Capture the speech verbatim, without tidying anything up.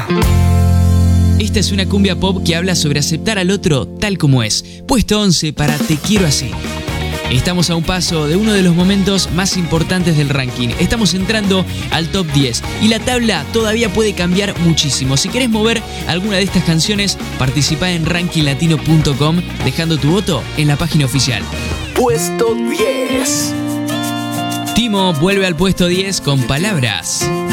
Esta es una cumbia pop que habla sobre aceptar al otro tal como es. Puesto once para Te Quiero Así. Estamos a un paso de uno de los momentos más importantes del ranking. Estamos entrando al top diez y la tabla todavía puede cambiar muchísimo. Si querés mover alguna de estas canciones, participá en ranking latino punto com dejando tu voto en la página oficial. Puesto diez. Timo vuelve al puesto diez con Palabras.